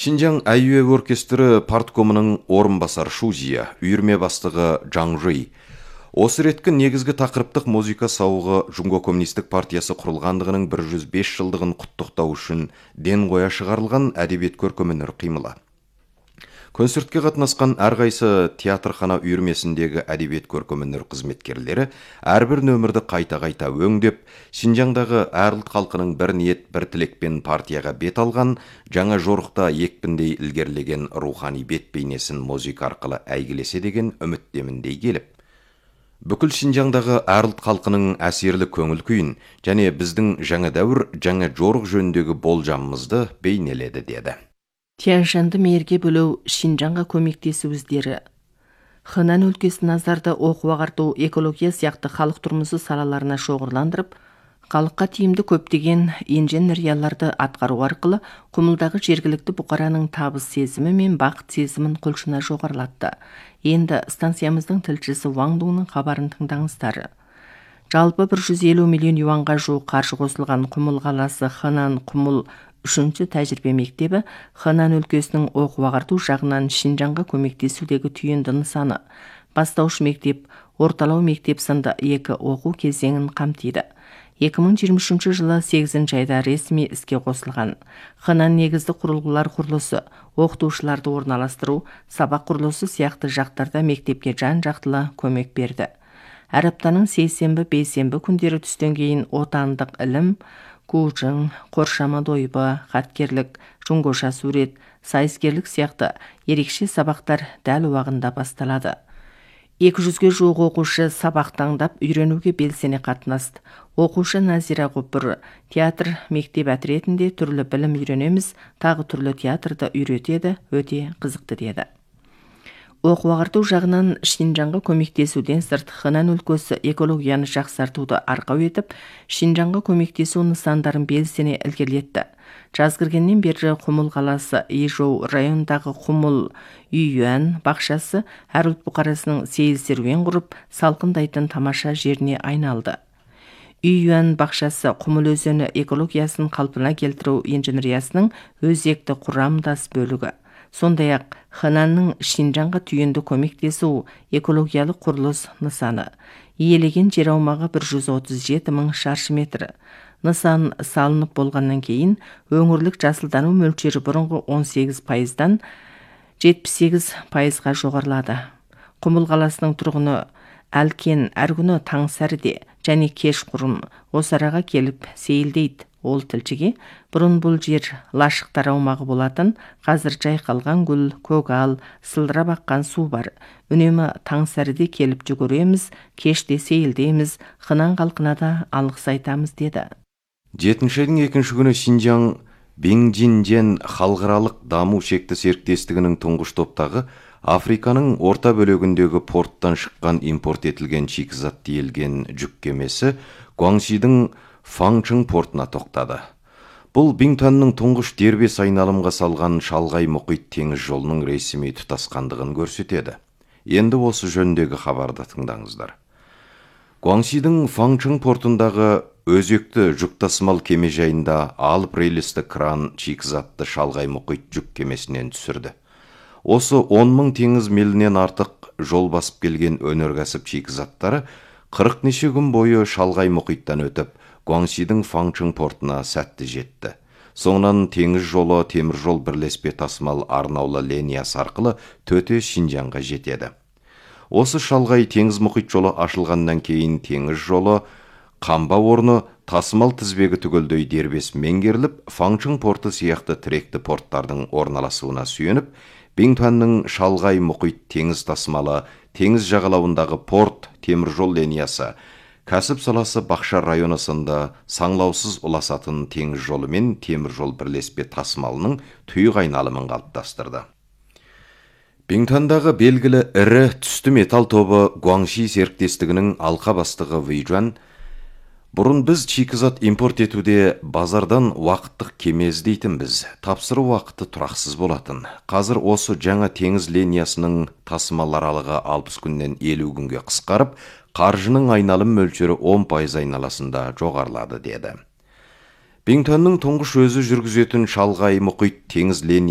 Шинжаң әуе оркестрі парткомының орынбасар Шузия, үйірме бастығы Жаңжый. Осы реткі негізгі тақырыптық музыка сауығы Жұңго коммунистік партиясы құрылғандығының 105 жылдығын құттықтау үшін ден қоя шығарылған әдебиет көркемінір қимылы. Концертке қатынасқан әрқайсы театрхана үйірмесіндегі әдебиет көркемінір қызметкерлері әрбір нөмірді қайта-қайта өңдеп, Шинжаңдағы әр ұлт халқының бір ниет, бір тілекпен партияға бет алған, жаңа жорықта екпіндей ілгерілеген рухани бет бейнесін музыка арқылы әйгілесе деген үміттеміндей келіп, бүкіл Шинжаңдағы әр ұлт халқының әсерлі көңіл күйін және біздің жаңа дәуір, жаңа жорық жөніндегі болжамымызды бейнеледі деді. Тянь-Шаньды мейірге бөлеу Шинжаңға көмектесу іздері. Хэнань өлкесі назарды оқу-ағарту, экология сияқты халық тұрмысы салаларына шоғырландырып, халыққа тиімді көптеген инженерияларды атқару арқылы құмылдағы жергілікті бұқараның табыс сезімі мен бақыт сезімін құлшына жоғарылатты. Енді станциямыздың тілшісі Ваң Дунның хабарын тыңдаңыздар. Жалпы 150 миллион юанға жуық қаржы қосылған Құмыл қаласы Хэнань Құмыл 3-ші тәжірибе мектебі Хэнань өлкесінің оқу-ағарту жағынан Шинжаңға көмектесудегі түйінді нысаны. Бастауыш мектеп, орталау мектеп сынды екі оқу кезеңін қамтиды. 2023 жылы 8 айда ресми іске қосылған. Хэнань негізді құрылғылар құрылысы, оқытушыларды орналастыру, сабақ құрылысы сияқты жақтарда мектепке жан-жақтылы көмек берді. Әр аптаның сейсенбі, бейсенбі күндері түстен кейін отандық ілім, кужың, қоршама дойбы, хаткерлік, жұңгоша сурет, сайыскерлік сияқты ерекше сабақтар дәл уақытында басталады. 200-ге жуық оқушы сабақ таңдап үйренуге белсене қатынасты. Оқушы Назира Ғұпыр театр мектеп ретінде түрлі білім үйренеміз, тағы түрлі театрды үйретеді, өте қызықты деді. Оқу-ағарту жағынан Шинжаңға көмектесуден сырт Хэнань өлкесі экологияны жақсартуды арқау етіп, Шинжаңға көмектесу нысандарын белсене ілгерілетті. Жаз кіргеннен бері Құмыл қаласы Ижоу районындағы Құмыл Үйюан бақшасы әр ұлт бұқарасының сейіл серуен құрып, салқындайтын тамаша жеріне айналды. Үйюан бақшасы Құмыл өзені экологиясын қалпына келтіру инженериясының өзекті құрамдас бөлігі. Сондай-ақ Хэнаньның Шинжаңға түйінді көмектесу экологиялық құрылыс нысаны. Иелеген жер аумағы 137 мың шаршы метр. Нысан салынып болғаннан кейін өңірлік жасылдану мөлшері бұрынғы 18%-дан 78%-ға жоғарылады. Құмыл қаласының тұрғыны Әлкен әр күні таң сәріде және кеш құрым осы араға келіп сейілдейді. Ол тілшіге бұрын бұл жер лашықтар аумағы болатын, қазір жайқалған гүл, көгал, сылдырап аққан су бар. Үнемі таң сәріде келіп жүгіреміз, кеште сейілдейміз, Хэнань халқына да алғыс айтамыз деді. 7-ші айдың 2-ші күні Шинжаң Беңжинжен халықаралық даму шекті серіктестігінің тұңғыш топтағы Африканың орта бөлігіндегі порттан шыққан импорт етілген шикізат тиелген жүк кемесі Гуаңшидің Фаңчың портына тоқтады. Бұл Биңтуанның тұңғыш дербес айналымға салған шалғай мұхит теңіз жолының ресми тұтасқандығын көрсетеді. Енді осы жөніндегі хабарды тыңдаңыздар. Гуаңшидің Фаңчың портындағы өзекті жүк тасымал кемежайында алып релисті кран шикізатты шалғай мұхит жүк кемесінен түсірді. Осы 10 мың теңіз милінен артық жол басып келген өнеркәсіп шикізаттары 40 неше күн бойы шалғай мұхиттан өтіп, Гуаңшидің Фаңчың портына сәтті жетті. Соңынан теңіз жолы темір жол бірлеспе тасымал арнаулы линиясы арқылы төте Шинжаңға жетеді. Осы шалғай теңіз мұхит жолы ашылғаннан кейін теңіз жолы қамба орны тасымал тізбегі түгелдей дербес меңгеріліп, Фаңчың порты сияқты тіректі порттардың орналасуына сүйеніп, Биңтуанның шалғай мұхит теңіз тасымалы, теңіз жағалауындағы порт, темір жол линиясы, кәсіп саласы Бақша районы сынды саңлаусыз ұласатын теңіз жолы мен темір жол бірлеспе тасымалының тұйық айналымын қалыптастырды. Биңтуандағы белгілі ірі түсті металл тобы Гуаңши серіктестігінің алқа бастығы Вэйжуан, бұрын біз шикізат импорт етуде базардан уақыттық кеме іздейтінбіз, тапсыру уақыты тұрақсыз болатын. Қазір осы жаңа теңіз линиясының тасымал аралығы 60 күннен 50 күнге қысқарып, қаржының айналым мөлшері 10% айналасында жоғарылады деді. Биңтуанның тұңғыш өзі жүргізетін шалғай мұхит теңіз линиясы